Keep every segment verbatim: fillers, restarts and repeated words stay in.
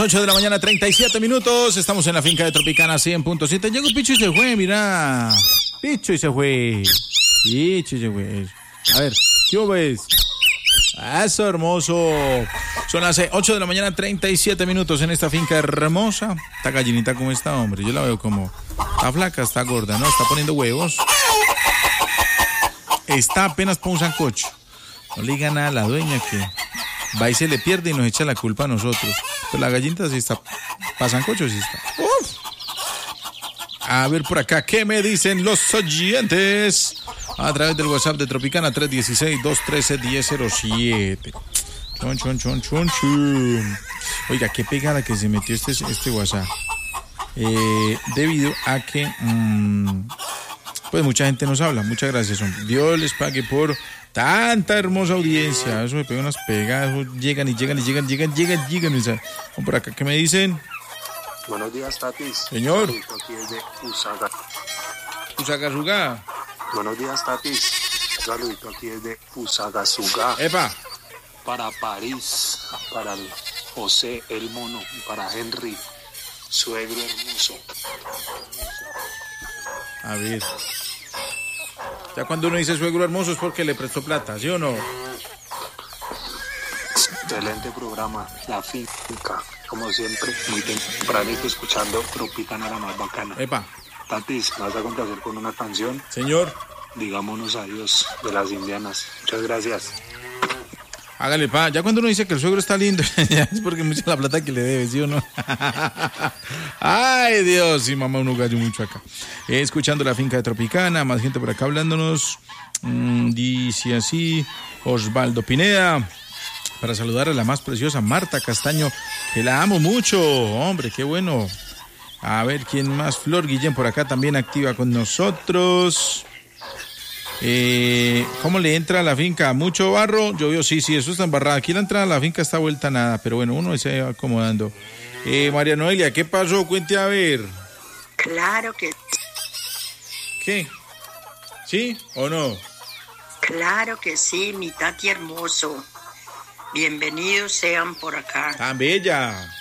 ocho de la mañana, treinta y siete minutos. Estamos en la finca de Tropicana cien punto siete. Llegó Picho y se fue, mira. Picho y se fue. Picho y se fue. A ver, ¿qué ves? Eso, hermoso. Son las ocho de la mañana, treinta y siete minutos en esta finca hermosa. Esta gallinita, ¿cómo está, hombre? Yo la veo como... Está flaca, está gorda, ¿no? Está poniendo huevos. Está apenas para un sancocho. No le diga nada a la dueña que va y se le pierde y nos echa la culpa a nosotros. Pero la gallinita sí está. Para sancocho sí está. Uf. A ver por acá, ¿qué me dicen los oyentes? A través del WhatsApp de Tropicana tres uno seis, dos uno tres, uno cero cero siete. Chon, chon, chon, chon, chon. Oiga, qué pegada que se metió este, este WhatsApp. Eh, debido a que mmm, pues mucha gente nos habla. Muchas gracias, hombre. Dios les pague por tanta hermosa audiencia. Eso me pega unas pegadas. Llegan y llegan y llegan, llegan, llegan, llegan. Vamos por acá, ¿qué me dicen? Buenos días, Tatis. Señor. Aquí es de Usaga. Usagasugá. Buenos días, Tatis. Saludito aquí es de Usagasugá. Epa. Para París, para el José el Mono, para Henry, suegro hermoso. A ver. Ya cuando uno dice suegro hermoso es porque le prestó plata, ¿sí o no? Excelente programa, La Finca. Como siempre, muy tempranito escuchando Tropicana, la más bacana. Epa. Tatis, ¿me vas a complacer con una canción? Señor. Digámonos adiós de las indianas. Muchas gracias. Hágale, pa. Ya cuando uno dice que el suegro está lindo, ya es porque mucha la plata que le debe, ¿sí o no? Ay, Dios, sí, mamá, uno gallo mucho acá. Eh, escuchando La Finca de Tropicana, más gente por acá hablándonos. Mm, dice así, Osvaldo Pineda, para saludar a la más preciosa Marta Castaño, que la amo mucho. Hombre, qué bueno. A ver, ¿quién más? Flor Guillén por acá también activa con nosotros. Eh, ¿Cómo le entra a la finca? ¿Mucho barro? Llovió, sí, sí, eso está embarrado. Aquí la entrada a la finca está vuelta a nada, pero bueno, uno se va acomodando. Eh, María Noelia, ¿qué pasó? Cuente a ver. Claro que... ¿Qué? ¿Sí o no? Claro que sí, mi Tati hermoso. Bienvenidos sean por acá. ¡Tan bella!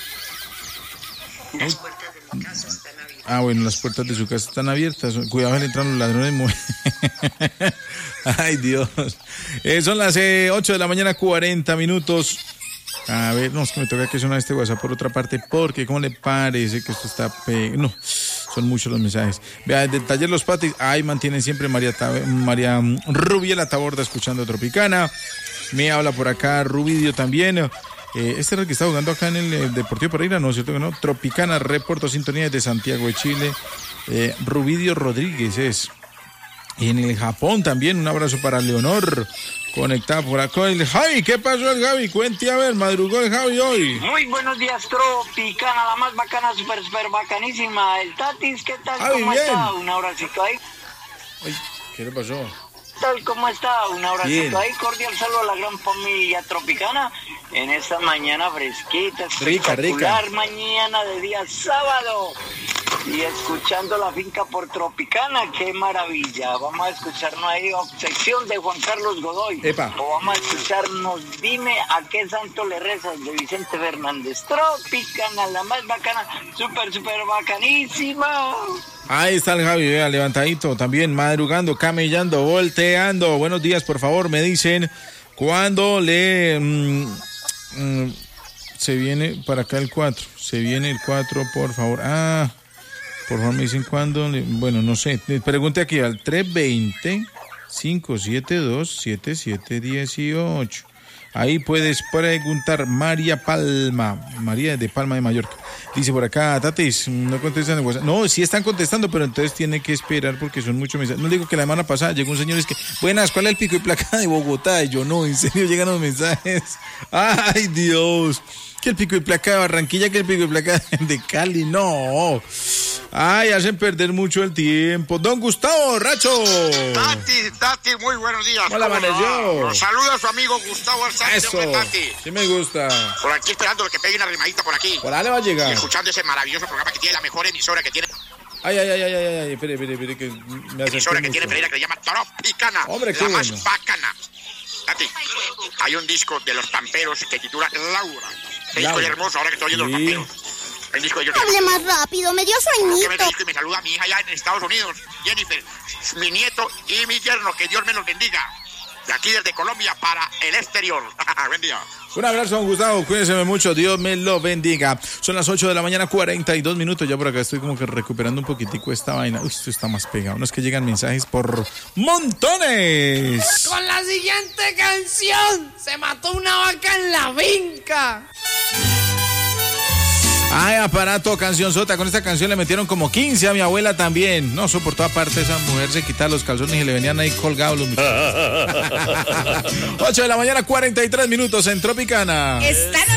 Las puertas de mi casa están abiertas. Ah, bueno, las puertas de su casa están abiertas. Cuidado, le entran los ladrones. Ay, Dios. Eh, son las eh, ocho de la mañana, cuarenta minutos. A ver, no, es que me toca que sonar este WhatsApp por otra parte, porque ¿cómo le parece que esto está pe... No, son muchos los mensajes. Vea, del taller Los Patis, ahí mantienen siempre María, Tab... María Rubiela Taborda escuchando Tropicana. Me habla por acá Rubidio también. Eh, este es el que está jugando acá en el eh, Deportivo Pereira, ¿no? ¿Cierto que no? Tropicana, reporto sintonía de Santiago de Chile. Eh, Rubidio Rodríguez es. Y en el Japón también, un abrazo para Leonor, conectada por acá. El Javi, ¿qué pasó el Javi? Cuente a ver, madrugó el Javi hoy. Muy buenos días, Tropicana, la más bacana, súper, súper bacanísima. El Tatis, ¿qué tal? Javi, ¿Cómo bien. está? Un abracito ahí. Ay, ¿qué le pasó? ¿Qué tal? ¿Cómo está? Un abracito Bien. ahí. Cordial saludo a la gran familia Tropicana en esta mañana fresquita, Rica, espectacular, rica. mañana de día sábado. Y escuchando La Finca por Tropicana, qué maravilla. Vamos a escucharnos ahí, obsesión de Juan Carlos Godoy. Epa. O vamos a escucharnos, dime a qué santo le rezas, de Vicente Fernández. Tropicana, la más bacana, súper, súper bacanísima. Ahí está el Javi, vea, levantadito, también madrugando, camellando, volteando. Buenos días, por favor, me dicen cuándo le... Mmm, mmm, se viene para acá el cuatro, se viene el cuatro, por favor. Ah... Por favor, me dicen cuándo. Bueno, no sé. Pregunte aquí al tres dos cero, cinco siete dos, siete siete uno ocho. Ahí puedes preguntar. María Palma. María de Palma de Mallorca. Dice por acá, Tatis, no contestan en WhatsApp. No, sí están contestando, pero entonces tiene que esperar porque son muchos mensajes. No digo que la semana pasada llegó un señor y es que, buenas, ¿cuál es el pico y placa de Bogotá? Y yo, no, en serio llegan los mensajes. Ay, Dios. Que el pico y placa de Barranquilla, que el pico y placa de Cali, no. Ay, hacen perder mucho el tiempo. Don Gustavo Racho. Tati, Tati, muy buenos días. Hola, amaneció. Los saluda su amigo Gustavo Alzate. Eso, Tati. sí me gusta. Por aquí esperando que pegue una rimadita por aquí. Por ahí le va a Y llegar. escuchando ese maravilloso programa que tiene la mejor emisora que tiene. Ay, ay, ay, ay, ay, ay, espere, espere, espere, que me hace Emisora que tiene Pereira que se llama Tropicana. Hombre, qué la más bueno. bacana. Tati, hay un disco de los Pamperos que titula Laura. Qué disco hermoso, ahora que estoy oyendo Sí. los vampiros. El disco de ellos. Hable más rápido, me dio Que me sueñito. dedico y me saluda a mi hija allá en Estados Unidos, Jennifer, mi nieto y mi yerno, que Dios me los bendiga. De aquí desde Colombia para el exterior. Buen día. Un abrazo, don Gustavo, cuídense mucho, Dios me lo bendiga. Son las ocho de la mañana, cuarenta y dos minutos, ya por acá estoy como que recuperando un poquitico esta vaina. Uy, esto está más pegado, no es que llegan mensajes por montones. Con la siguiente canción, se mató una vaca en la finca. Ay, aparato, canción sota, con esta canción le metieron como quince a mi abuela también. No, eso por toda parte, esa mujer se quitaba los calzones y le venían ahí colgados los muchachos. ocho de la mañana, cuarenta y tres minutos en Tropicana. Están